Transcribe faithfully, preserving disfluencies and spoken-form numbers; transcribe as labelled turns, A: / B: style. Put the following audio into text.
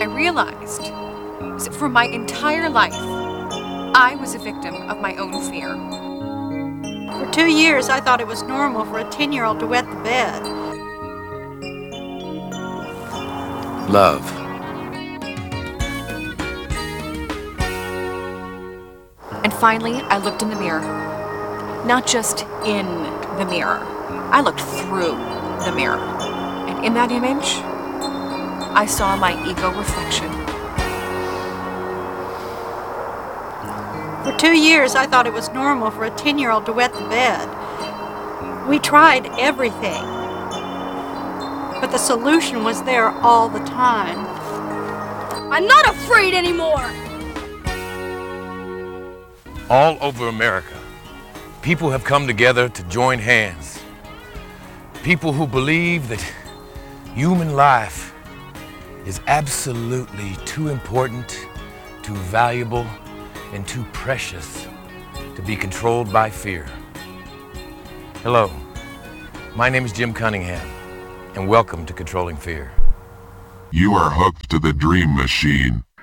A: I realized is that for my entire life, I was a victim of my own fear.
B: For two years, I thought it was normal for a ten-year-old to wet the bed.
C: Love.
A: And finally, I looked in the mirror. Not just in the mirror. I looked through the mirror. And in that image, I saw my ego reflection.
B: For two years, I thought it was normal for a ten-year-old to wet the bed. We tried everything, but the solution was there all the time.
D: I'm not afraid anymore!
C: All over America, people have come together to join hands. People who believe that human life is absolutely too important, too valuable, and too precious to be controlled by fear. Hello, my name is Jim Cunningham, and welcome to Controlling Fear.
E: You are hooked to the Dream Machine.